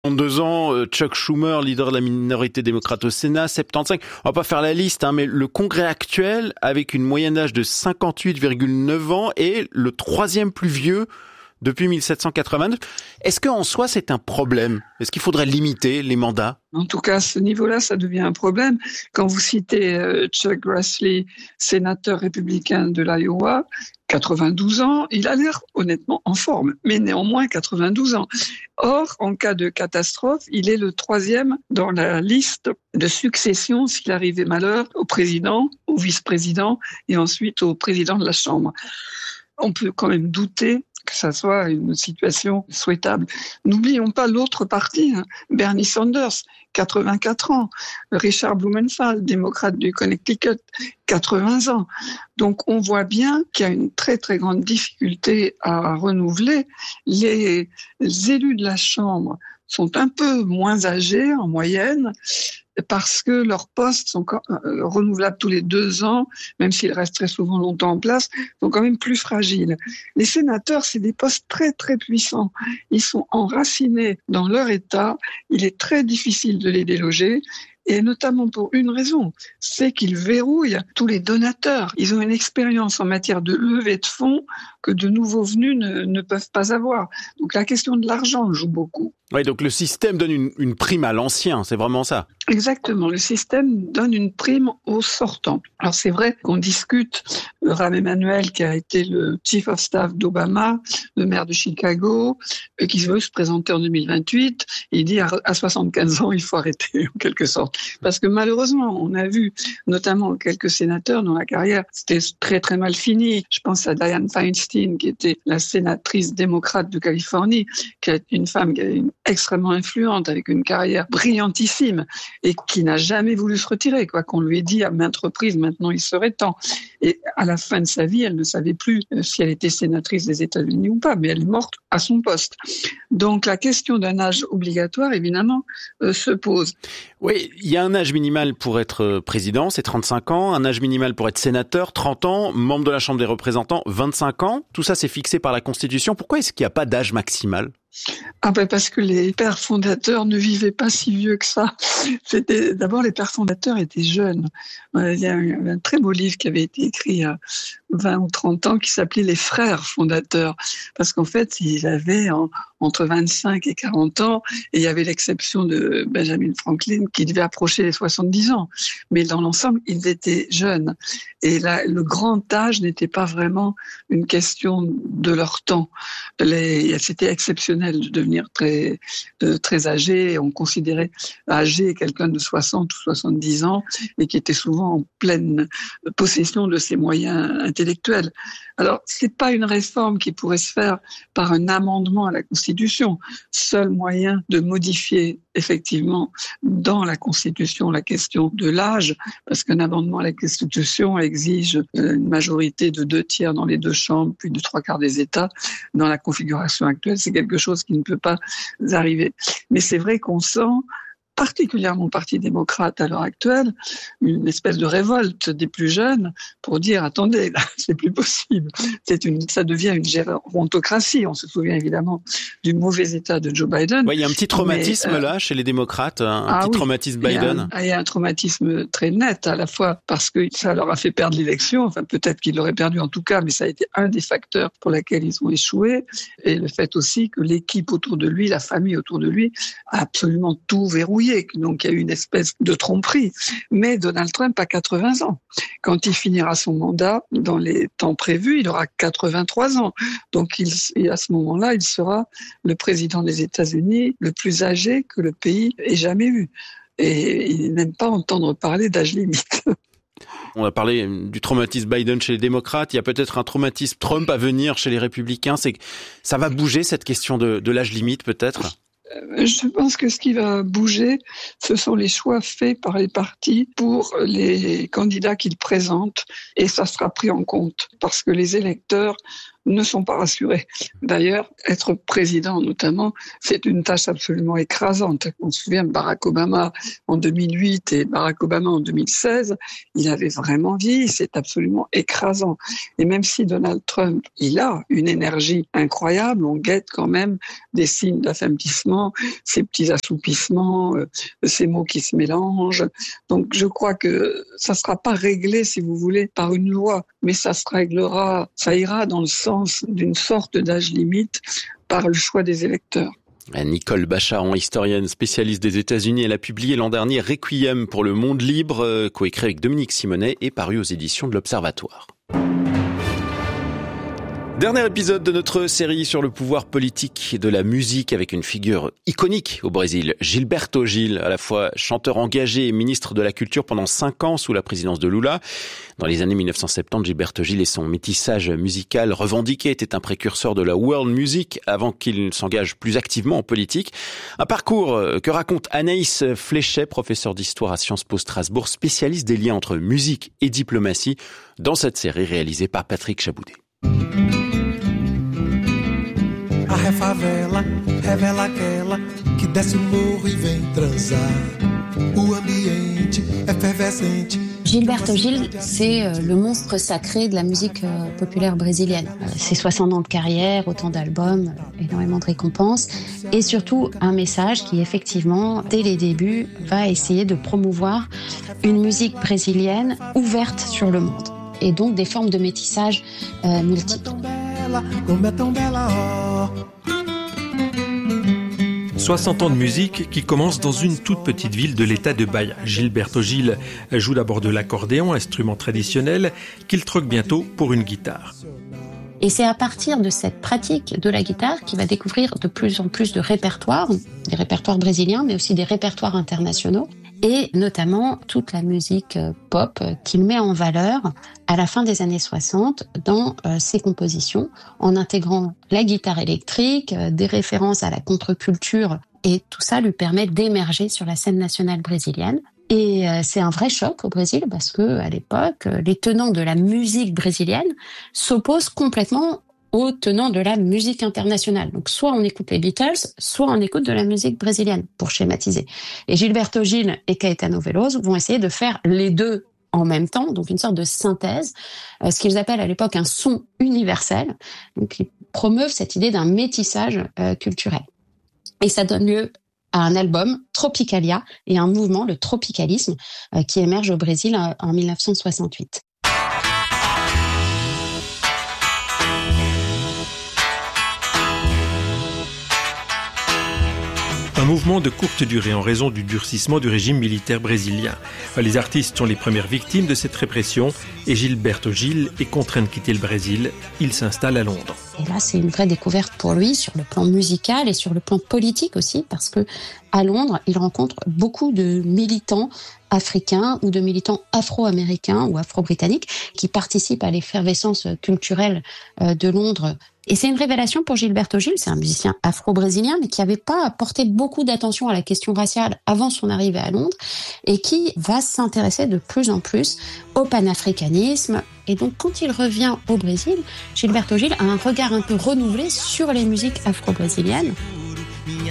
En 2 ans, Chuck Schumer, leader de la minorité démocrate au Sénat, 75. On va pas faire la liste, mais le Congrès actuel, avec une moyenne d'âge de 58,9 ans, est le 3e plus vieux depuis 1789. Est-ce qu'en soi, c'est un problème? Est-ce qu'il faudrait limiter les mandats? En tout cas, à ce niveau-là, ça devient un problème. Quand vous citez Chuck Grassley, sénateur républicain de l'Iowa, 92 ans, il a l'air honnêtement en forme, mais néanmoins 92 ans. Or, en cas de catastrophe, il est le 3e dans la liste de succession s'il arrivait malheur au président, au vice-président et ensuite au président de la Chambre. On peut quand même douter que ça soit une situation souhaitable. N'oublions pas l'autre parti, Bernie Sanders, 84 ans, Richard Blumenthal, démocrate du Connecticut, 80 ans. Donc on voit bien qu'il y a une très très grande difficulté à renouveler. Les élus de la Chambre sont un peu moins âgés en moyenne, parce que leurs postes sont renouvelables tous les 2 ans, même s'ils restent très souvent longtemps en place, sont quand même plus fragiles. Les sénateurs, c'est des postes très très puissants. Ils sont enracinés dans leur État. Il est très difficile de les déloger. Et notamment pour une raison, c'est qu'ils verrouillent tous les donateurs. Ils ont une expérience en matière de levée de fonds que de nouveaux venus ne peuvent pas avoir. Donc la question de l'argent joue beaucoup. Oui, donc le système donne une prime à l'ancien, c'est vraiment ça. Exactement, le système donne une prime aux sortants. Alors c'est vrai qu'on discute, Rahm Emanuel qui a été le chief of staff d'Obama, le maire de Chicago, qui veut se présenter en 2028, il dit à 75 ans il faut arrêter en quelque sorte. Parce que malheureusement, on a vu notamment quelques sénateurs dont la carrière c'était très très mal finie. Je pense à Dianne Feinstein qui était la sénatrice démocrate de Californie, qui est une femme qui est extrêmement influente avec une carrière brillantissime et qui n'a jamais voulu se retirer, quoi qu'on lui ait dit à maintes reprises, maintenant il serait temps. Et à la fin de sa vie, elle ne savait plus si elle était sénatrice des États-Unis ou pas, mais elle est morte à son poste. Donc la question d'un âge obligatoire, évidemment, se pose. Oui, il y a un âge minimal pour être président, c'est 35 ans, un âge minimal pour être sénateur, 30 ans, membre de la Chambre des représentants, 25 ans. Tout ça, c'est fixé par la Constitution. Pourquoi est-ce qu'il n'y a pas d'âge maximal ? Parce que les pères fondateurs ne vivaient pas si vieux que ça. D'abord, les pères fondateurs étaient jeunes. Il y a un très beau livre qui avait été écrit il y a 20 ou 30 ans qui s'appelait Les frères fondateurs. Parce qu'en fait, ils avaient entre 25 et 40 ans, et il y avait l'exception de Benjamin Franklin qui devait approcher les 70 ans. Mais dans l'ensemble, ils étaient jeunes. Et là, le grand âge n'était pas vraiment une question de leur temps. C'était exceptionnel de devenir très âgé. On considérait âgé quelqu'un de 60 ou 70 ans et qui était souvent en pleine possession de ses moyens intellectuels. Alors, c'est pas une réforme qui pourrait se faire par un amendement à la Constitution. Seul moyen de modifier effectivement dans la Constitution la question de l'âge, parce qu'un amendement à la Constitution exige une majorité de 2/3 dans les 2 chambres, puis de 3/4 des États. Dans la configuration actuelle, c'est quelque chose qui ne peut pas arriver. Mais c'est vrai qu'on sent, particulièrement au Parti démocrate à l'heure actuelle, une espèce de révolte des plus jeunes pour dire attendez, là, c'est plus possible. Ça devient une gérontocratie. On se souvient évidemment du mauvais état de Joe Biden. Ouais, il y a un petit traumatisme là chez les démocrates, traumatisme Biden. Il y a un traumatisme très net, à la fois parce que ça leur a fait perdre l'élection, enfin peut-être qu'ils l'auraient perdu en tout cas, mais ça a été un des facteurs pour lesquels ils ont échoué, et le fait aussi que l'équipe autour de lui, la famille autour de lui, a absolument tout verrouillé. Donc il y a eu une espèce de tromperie. Mais Donald Trump a 80 ans. Quand il finira son mandat, dans les temps prévus, il aura 83 ans. Donc et à ce moment-là, il sera le président des États-Unis le plus âgé que le pays ait jamais eu. Et il n'aime pas entendre parler d'âge limite. On a parlé du traumatisme Biden chez les démocrates. Il y a peut-être un traumatisme Trump à venir chez les républicains. C'est que ça va bouger, cette question de l'âge limite, peut-être ? Je pense que ce qui va bouger, ce sont les choix faits par les partis pour les candidats qu'ils présentent, et ça sera pris en compte parce que les électeurs ne sont pas rassurés. D'ailleurs, être président notamment, c'est une tâche absolument écrasante. On se souvient de Barack Obama en 2008 et Barack Obama en 2016, il avait vraiment vieilli, c'est absolument écrasant. Et même si Donald Trump, il a une énergie incroyable, on guette quand même des signes d'affaiblissement, ces petits assoupissements, ces mots qui se mélangent. Donc je crois que ça ne sera pas réglé, si vous voulez, par une loi, mais ça se réglera, ça ira dans le sens d'une sorte d'âge limite par le choix des électeurs. Nicole Bacharan, historienne spécialiste des États-Unis, elle a publié l'an dernier Requiem pour le monde libre, coécrit avec Dominique Simonet et paru aux éditions de l'Observatoire. Dernier épisode de notre série sur le pouvoir politique de la musique avec une figure iconique au Brésil, Gilberto Gil, à la fois chanteur engagé et ministre de la Culture pendant 5 ans sous la présidence de Lula. Dans les années 1970, Gilberto Gil et son métissage musical revendiqué était un précurseur de la world music avant qu'il ne s'engage plus activement en politique. Un parcours que raconte Anaïs Fléchet, professeure d'histoire à Sciences Po Strasbourg, spécialiste des liens entre musique et diplomatie, dans cette série réalisée par Patrick Chaboudet. A favela revela aquela que desce o morro e vem transar. O ambiente efervescente. Gilberto Gil, c'est le monstre sacré de la musique populaire brésilienne. C'est 60 ans de carrière, autant d'albums, énormément de récompenses et surtout un message qui effectivement, dès les débuts, va essayer de promouvoir une musique brésilienne ouverte sur le monde et donc des formes de métissage multiples. 60 ans de musique qui commence dans une toute petite ville de l'état de Bahia. Gilberto Gil joue d'abord de l'accordéon, instrument traditionnel, qu'il troque bientôt pour une guitare. Et c'est à partir de cette pratique de la guitare qu'il va découvrir de plus en plus de répertoires, des répertoires brésiliens, mais aussi des répertoires internationaux, et notamment toute la musique pop qu'il met en valeur à la fin des années 60 dans ses compositions, en intégrant la guitare électrique, des références à la contre-culture, et tout ça lui permet d'émerger sur la scène nationale brésilienne. Et c'est un vrai choc au Brésil parce que à l'époque, les tenants de la musique brésilienne s'opposent complètement aux tenants de la musique internationale. Donc soit on écoute les Beatles, soit on écoute de la musique brésilienne, pour schématiser. Et Gilberto Gil et Caetano Veloso vont essayer de faire les deux en même temps, donc une sorte de synthèse, ce qu'ils appellent à l'époque un son universel. Donc ils promeuvent cette idée d'un métissage culturel. Et ça donne lieu à un album, Tropicalia, et un mouvement, le tropicalisme, qui émerge au Brésil en 1968. Un mouvement de courte durée en raison du durcissement du régime militaire brésilien. Les artistes sont les premières victimes de cette répression et Gilberto Gil est contraint de quitter le Brésil. Il s'installe à Londres. Et là, c'est une vraie découverte pour lui sur le plan musical et sur le plan politique aussi, parce que à Londres, il rencontre beaucoup de militants africains ou de militants afro-américains ou afro-britanniques qui participent à l'effervescence culturelle de Londres. Et c'est une révélation pour Gilberto Gil, c'est un musicien afro-brésilien, mais qui n'avait pas porté beaucoup d'attention à la question raciale avant son arrivée à Londres, et qui va s'intéresser de plus en plus au panafricanisme. Et donc, quand il revient au Brésil, Gilberto Gil a un regard un peu renouvelé sur les musiques afro-brésiliennes.